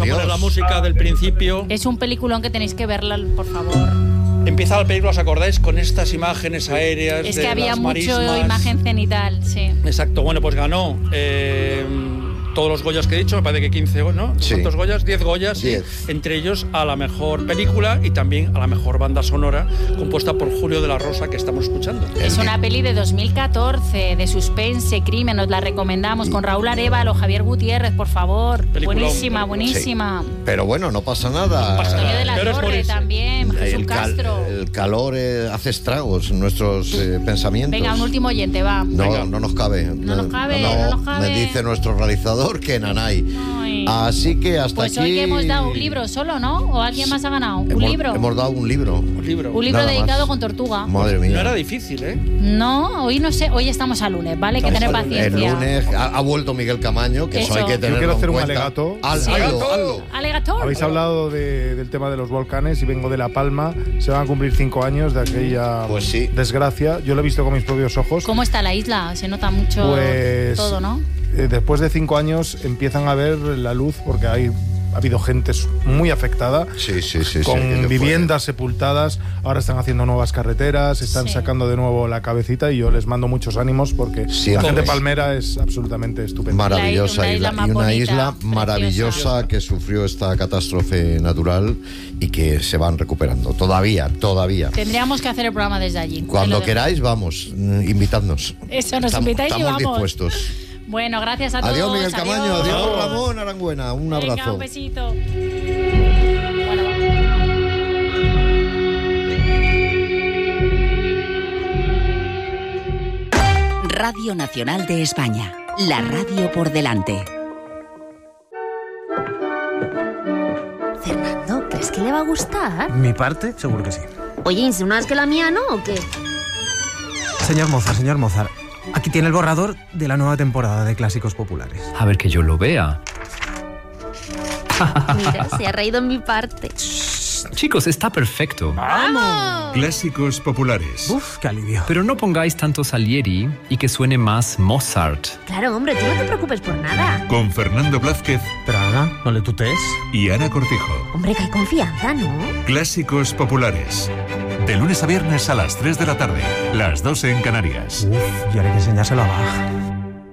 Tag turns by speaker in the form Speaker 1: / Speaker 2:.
Speaker 1: a poner la música del principio.
Speaker 2: Es un peliculón que tenéis que verla, por favor.
Speaker 1: Empieza la película, ¿os acordáis? Con estas imágenes aéreas.
Speaker 2: Es
Speaker 1: de
Speaker 2: que había
Speaker 1: las
Speaker 2: mucho
Speaker 1: marismas.
Speaker 2: imagen cenital, sí.
Speaker 1: Exacto, bueno, pues ganó todos los Goyas que he dicho, me parece que 15, ¿no?
Speaker 3: Sí.
Speaker 1: ¿Cuántos Goyas? 10 Goyas, sí.
Speaker 3: 10.
Speaker 1: Entre ellos a la mejor película y también a la mejor banda sonora, compuesta por Julio de la Rosa, que estamos escuchando.
Speaker 2: Es una peli de 2014, de suspense, crimen, nos la recomendamos, con Raúl Arévalo, Javier Gutiérrez, por favor.
Speaker 1: Peliculón,
Speaker 2: Buenísima, buenísima.
Speaker 3: Sí. Pero bueno, no pasa nada.
Speaker 1: No pasa nada.
Speaker 2: Antonio de la
Speaker 1: Pero es por
Speaker 2: Torre
Speaker 1: eso.
Speaker 2: también, Jesús Castro.
Speaker 3: El calor hace estragos en nuestros pensamientos.
Speaker 2: Venga, un último oyente, va.
Speaker 3: No nos cabe.
Speaker 2: No nos cabe.
Speaker 3: Me dice nuestro realizador que nanay.
Speaker 2: Ay.
Speaker 3: Así que hasta
Speaker 2: Pues
Speaker 3: aquí...
Speaker 2: hoy hemos dado un libro solo, ¿no? ¿O alguien más ha ganado? ¿Un libro?
Speaker 3: Hemos dado un libro.
Speaker 1: Un libro.
Speaker 2: Un libro
Speaker 3: Nada
Speaker 2: dedicado
Speaker 3: más.
Speaker 2: con Tortuga.
Speaker 3: Madre mía.
Speaker 1: No era difícil, ¿eh?
Speaker 2: No, hoy no sé, hoy estamos a lunes, ¿vale? Hay que tener
Speaker 1: Estamos a lunes.
Speaker 3: El
Speaker 2: paciencia.
Speaker 3: lunes ha vuelto Miguel Camaño, que eso
Speaker 2: Eso.
Speaker 3: hay que
Speaker 2: Yo
Speaker 3: tenerlo
Speaker 4: quiero hacer
Speaker 3: en
Speaker 4: un
Speaker 3: cuenta.
Speaker 4: alegato.
Speaker 2: Sí.
Speaker 3: Hazlo.
Speaker 2: Alegator.
Speaker 4: Habéis hablado del tema de los volcanes y vengo de La Palma. Se van a cumplir 5 años de aquella
Speaker 3: Pues sí.
Speaker 4: desgracia. Yo lo he visto con mis propios ojos.
Speaker 2: ¿Cómo está la isla? Se nota mucho
Speaker 4: Pues
Speaker 2: todo, ¿no?
Speaker 4: Después de 5 años empiezan a ver la luz porque ha habido gente muy afectada.
Speaker 3: Sí,
Speaker 4: Con
Speaker 3: aquello
Speaker 4: viviendas sepultadas, ahora están haciendo nuevas carreteras, están
Speaker 2: Sí.
Speaker 4: sacando de nuevo la cabecita y yo les mando muchos ánimos porque
Speaker 3: Siempre.
Speaker 4: la gente palmera es absolutamente
Speaker 3: fue
Speaker 4: estupenda.
Speaker 3: maravillosa
Speaker 2: Una isla más
Speaker 3: y una
Speaker 2: bonita,
Speaker 3: isla
Speaker 2: preciosa.
Speaker 3: maravillosa que sufrió esta catástrofe natural y que se van recuperando. Todavía.
Speaker 2: Tendríamos que hacer el programa desde allí.
Speaker 3: Cuando
Speaker 2: Te lo
Speaker 3: queráis, vamos, invitadnos.
Speaker 2: Eso, nos invitáis y
Speaker 3: Estamos
Speaker 2: vamos.
Speaker 3: dispuestos.
Speaker 2: dejo. Bueno, gracias a todos.
Speaker 3: Adiós, Miguel Camaño. Adiós, Ramón Arangüena. Un
Speaker 2: Venga,
Speaker 3: abrazo.
Speaker 2: un besito. Bueno,
Speaker 5: Radio Nacional de España. La radio por delante.
Speaker 6: Fernando, ¿crees que le va a gustar?
Speaker 7: Mi parte, seguro que sí.
Speaker 6: Oye, ¿insinúas que la mía no o qué?
Speaker 7: Señor Mozart, aquí tiene el borrador de la nueva temporada de Clásicos Populares.
Speaker 8: A ver que yo lo vea.
Speaker 6: Mira, se ha reído en mi parte.
Speaker 8: Chicos, está perfecto.
Speaker 6: ¡Vamos!
Speaker 9: Clásicos populares.
Speaker 7: Uf, qué alivio.
Speaker 8: Pero no pongáis tanto Salieri y que suene más Mozart.
Speaker 6: Claro, hombre, tú no te preocupes por nada.
Speaker 9: Con Fernando Blázquez
Speaker 7: Pero Ana, no le tutees.
Speaker 9: y Ana Cortijo.
Speaker 6: Hombre, que hay confianza, ¿no?
Speaker 9: Clásicos populares. De lunes a viernes a las 3 de la tarde. Las 2 en Canarias.
Speaker 7: Uf, y ahora hay que enseñárselo a Bach.